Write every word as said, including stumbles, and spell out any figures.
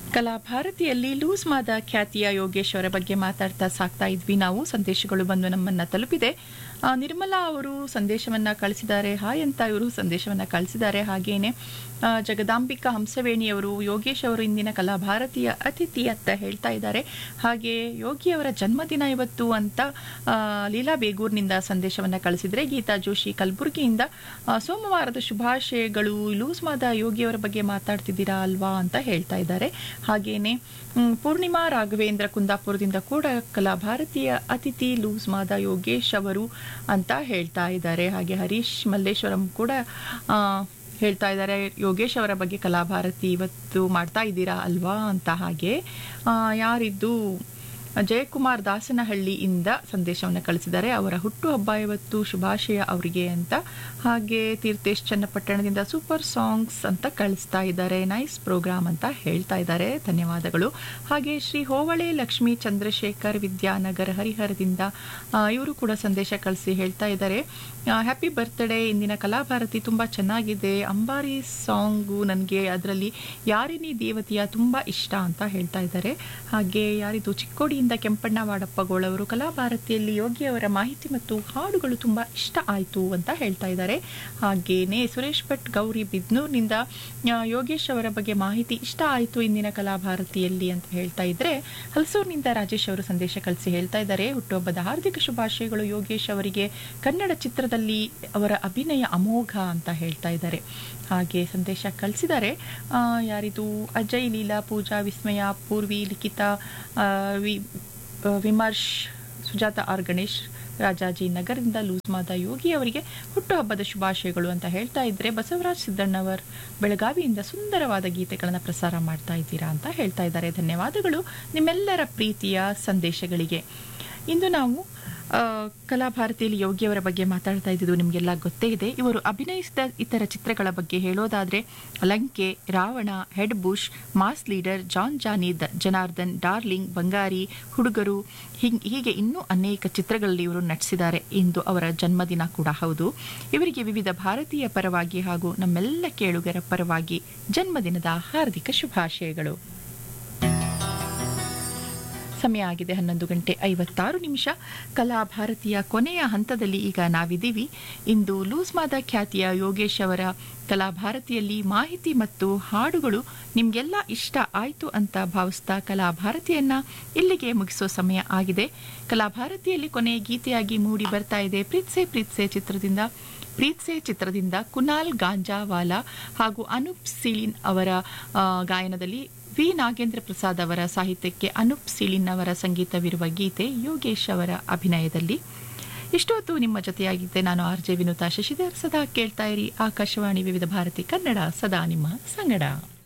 ಕಲಾಭಾರತಿಯಲ್ಲಿ loose ಮಾದ ಖ್ಯಾತಿಯ ಯೋಗೇಶ್ ಅವರ ಬಗ್ಗೆ ಮಾತಾಡ್ತಾ ಸಾಕ್ತಾ ಇದ್ವಿ ನಾವು. ಸಂದೇಶಗಳು ಬಂದು ನಮ್ಮನ್ನ ತಲುಪಿದೆ. ಆ, ನಿರ್ಮಲಾ ಅವರು ಸಂದೇಶವನ್ನ ಕಳಿಸಿದ್ದಾರೆ. ಹಾಯ್ ಅಂತ ಇವರು ಸಂದೇಶವನ್ನ ಕಳಿಸಿದ್ದಾರೆ. ಹಾಗೇನೆ ಆ, ಜಗದಾಂಬಿಕಾ ಹಂಸವೇಣಿಯವರು ಯೋಗೇಶ್ ಅವರು ಇಂದಿನ ಕಲಾಭಾರತಿಯ ಅತಿಥಿ ಅಂತ ಹೇಳ್ತಾ ಇದ್ದಾರೆ. ಹಾಗೆ ಯೋಗಿ ಅವರ ಜನ್ಮದಿನ ಇವತ್ತು ಅಂತ ಆ, ಲೀಲಾ ಬೇಗೂರ್ನಿಂದ ಸಂದೇಶವನ್ನ ಕಳಿಸಿದ್ರೆ. ಗೀತಾ ಜೋಶಿ ಕಲಬುರಗಿಯಿಂದ ಆ, ಸೋಮವಾರದ ಶುಭಾಶಯಗಳು, ಲೂಸ್ ಮಾದ ಯೋಗಿಯವರ ಬಗ್ಗೆ ಮಾತಾಡ್ತಿದ್ದೀರಾ ಅಲ್ವಾ ಅಂತ ಹೇಳ್ತಾ ಇದ್ದಾರೆ. ಹಾಗೇನೆ ಪೂರ್ಣಿಮಾ ರಾಘವೇಂದ್ರ ಕುಂದಾಪುರದಿಂದ ಕೂಡ ಕಲಾಭಾರತೀಯ ಅತಿಥಿ ಲೂಸ್ ಮಾದ ಯೋಗೇಶ್ ಅವರು ಅಂತ ಹೇಳ್ತಾ ಇದ್ದಾರೆ. ಹಾಗೆ ಹರೀಶ್ ಮಲ್ಲೇಶ್ವರಂ ಕೂಡ ಆ, ಹೇಳ್ತಾ ಇದ್ದಾರೆ ಯೋಗೇಶ್ ಅವರ ಬಗ್ಗೆ ಕಲಾಭಾರತಿ ಇವತ್ತು ಮಾಡ್ತಾ ಇದ್ದೀರಾ ಅಲ್ವಾ ಅಂತ. ಹಾಗೆ ಆ, ಯಾರಿದ್ದು ಜಯಕುಮಾರ್ ದಾಸನಹಳ್ಳಿಯಿಂದ ಸಂದೇಶವನ್ನು ಕಳಿಸಿದ್ದಾರೆ. ಅವರ ಹುಟ್ಟುಹಬ್ಬ ಇವತ್ತು, ಶುಭಾಶಯ ಅವರಿಗೆ ಅಂತ. ಹಾಗೆ ತೀರ್ಥೇಶ್ ಚನ್ನಪಟ್ಟಣದಿಂದ ಸೂಪರ್ ಸಾಂಗ್ಸ್ ಅಂತ ಕಳಿಸ್ತಾ ಇದ್ದಾರೆ. ನೈಸ್ ಪ್ರೋಗ್ರಾಮ್ ಅಂತ ಹೇಳ್ತಾ ಇದ್ದಾರೆ. ಧನ್ಯವಾದಗಳು. ಹಾಗೆ ಶ್ರೀ ಹೋವಳೆ ಲಕ್ಷ್ಮೀ ಚಂದ್ರಶೇಖರ್ ವಿದ್ಯಾನಗರ್ ಹರಿಹರದಿಂದ ಇವರು ಕೂಡ ಸಂದೇಶ ಕಳಿಸಿ ಹೇಳ್ತಾ ಇದ್ದಾರೆ ಹ್ಯಾಪಿ ಬರ್ತ್ಡೇ, ಇಂದಿನ ಕಲಾಭಾರತಿ ತುಂಬ ಚೆನ್ನಾಗಿದೆ. ಅಂಬಾರಿ ಸಾಂಗು ನನಗೆ ಅದರಲ್ಲಿ ಯಾರಿನಿ ದೇವತೆಯ ತುಂಬ ಇಷ್ಟ ಅಂತ ಹೇಳ್ತಾ ಇದ್ದಾರೆ. ಹಾಗೆ ಯಾರಿದು ಚಿಕ್ಕೋಡಿಯಿಂದ ಕೆಂಪಣ್ಣ ವಾಡಪ್ಪಗೋಳವರು ಕಲಾಭಾರತಿಯಲ್ಲಿ ಯೋಗಿಯವರ ಮಾಹಿತಿ ಮತ್ತು ಹಾಡುಗಳು ತುಂಬ ಇಷ್ಟ ಆಯಿತು ಅಂತ ಹೇಳ್ತಾ ಇದ್ದಾರೆ. ಹಾಗೇನೆ ಸುರೇಶ್ ಭಟ್ ಗೌರಿ ಬಿದ್ನೂರ್ನಿಂದ ಯೋಗೇಶ್ ಅವರ ಬಗ್ಗೆ ಮಾಹಿತಿ ಇಷ್ಟ ಆಯಿತು ಇಂದಿನ ಕಲಾಭಾರತಿಯಲ್ಲಿ ಅಂತ ಹೇಳ್ತಾ ಇದ್ರೆ. ಹಲಸೂರಿನಿಂದ ರಾಜೇಶ್ ಅವರು ಸಂದೇಶ ಕಳಿಸಿ ಹೇಳ್ತಾ ಇದ್ದಾರೆ ಹುಟ್ಟುಹಬ್ಬದ ಹಾರ್ದಿಕ ಶುಭಾಶಯಗಳು ಯೋಗೇಶ್ ಅವರಿಗೆ, ಕನ್ನಡ ಚಿತ್ರದಲ್ಲಿ ಅವರ ಅಭಿನಯ ಅಮೋಘ ಅಂತ ಹೇಳ್ತಾ ಇದ್ದಾರೆ. ಹಾಗೆ ಸಂದೇಶ ಕಳಿಸಿದ್ದಾರೆ ಯಾರಿದು ಅಜಯ್, ಲೀಲಾ, ಪೂಜಾ, ವಿಸ್ಮಯ, ಪೂರ್ವಿ, ಲಿಖಿತಾ, ವಿ ವಿಮರ್ಶ್, ಸುಜಾತ ಆರ್ ಗಣೇಶ್ ರಾಜಾಜಿ ನಗರದಿಂದ ಲೂಸ್ ಮಾದ ಯೋಗಿ ಅವರಿಗೆ ಹುಟ್ಟುಹಬ್ಬದ ಶುಭಾಶಯಗಳು ಅಂತ ಹೇಳ್ತಾ ಇದ್ರೆ. ಬಸವರಾಜ್ ಸಿದ್ದಣ್ಣವರ್ ಬೆಳಗಾವಿಯಿಂದ ಸುಂದರವಾದ ಗೀತೆಗಳನ್ನು ಪ್ರಸಾರ ಮಾಡ್ತಾ ಇದ್ದೀರಾ ಅಂತ ಹೇಳ್ತಾ ಇದ್ದಾರೆ. ಧನ್ಯವಾದಗಳು ನಿಮ್ಮೆಲ್ಲರ ಪ್ರೀತಿಯ ಸಂದೇಶಗಳಿಗೆ. ಇಂದು ನಾವು ಕಲಾಭಾರತಿಯಲ್ಲಿ ಯೋಗಿಯವರ ಬಗ್ಗೆ ಮಾತಾಡ್ತಾ ಇದ್ದಿದ್ದು ನಿಮಗೆಲ್ಲ ಗೊತ್ತೇ ಇದೆ. ಇವರು ಅಭಿನಯಿಸಿದ ಇತರ ಚಿತ್ರಗಳ ಬಗ್ಗೆ ಹೇಳೋದಾದರೆ Lanka, Ravana, head bush, mass leader, John ಜಾನಿ, ಜನಾರ್ದನ್, ಡಾರ್ಲಿಂಗ್, ಬಂಗಾರಿ, ಹುಡುಗರು, ಹೀಗೆ ಇನ್ನೂ ಅನೇಕ ಚಿತ್ರಗಳಲ್ಲಿ ಇವರು ನಟಿಸಿದ್ದಾರೆ. ಇಂದು ಅವರ ಜನ್ಮದಿನ ಕೂಡ ಹೌದು. ಇವರಿಗೆ ವಿವಿಧ ಭಾರತೀಯ ಪರವಾಗಿ ಹಾಗೂ ನಮ್ಮೆಲ್ಲ ಕೇಳುಗರ ಪರವಾಗಿ ಜನ್ಮದಿನದ ಹಾರ್ದಿಕ ಶುಭಾಶಯಗಳು. ಸಮಯ ಆಗಿದೆ ಹನ್ನೊಂದು ಗಂಟೆ ಐವತ್ತಾರು ನಿಮಿಷ. ಕಲಾಭಾರತಿಯ ಕೊನೆಯ ಹಂತದಲ್ಲಿ ಈಗ ನಾವಿದ್ದೀವಿ. ಇಂದು ಲೂಸ್ ಮಾದ ಖ್ಯಾತಿಯ ಯೋಗೇಶ್ ಅವರ ಕಲಾಭಾರತಿಯಲ್ಲಿ ಮಾಹಿತಿ ಮತ್ತು ಹಾಡುಗಳು ನಿಮಗೆಲ್ಲ ಇಷ್ಟ ಆಯಿತು ಅಂತ ಭಾವಿಸ್ತಾ ಕಲಾಭಾರತಿಯನ್ನ ಇಲ್ಲಿಗೆ ಮುಗಿಸೋ ಸಮಯ ಆಗಿದೆ. ಕಲಾಭಾರತಿಯಲ್ಲಿ ಕೊನೆಯ ಗೀತೆಯಾಗಿ ಮೂಡಿ ಬರ್ತಾ ಇದೆ ಪ್ರೀತ್ಸೆ ಪ್ರೀತ್ಸೆ ಚಿತ್ರದಿಂದ ಪ್ರೀತ್ಸೆ ಚಿತ್ರದಿಂದ ಕುನಾಲ್ ಗಾಂಜಾವಾಲಾ ಹಾಗೂ ಅನೂಪ್ ಸೀಳಿನ್ ಅವರ ಗಾಯನದಲ್ಲಿ ವಿ ನಾಗೇಂದ್ರ ಪ್ರಸಾದ್ ಅವರ ಸಾಹಿತ್ಯಕ್ಕೆ ಅನೂಪ್ ಸೀಳಿನ್ ಅವರ ಸಂಗೀತವಿರುವ ಗೀತೆ ಯೋಗೇಶ್ ಅವರ ಅಭಿನಯದಲ್ಲಿ. ಇಷ್ಟು ಹೊತ್ತು ನಿಮ್ಮ ಜೊತೆಯಾಗಿದ್ದೆ ನಾನು ಆರ್ ಜೆ ವಿನುತಾ ಶಶಿಧರ್. ಸದಾ ಕೇಳ್ತಾ ಇರಿ ಆಕಾಶವಾಣಿ ವಿವಿಧ ಭಾರತಿ ಕನ್ನಡ, ಸದಾ ನಿಮ್ಮ ಸಂಗಡ.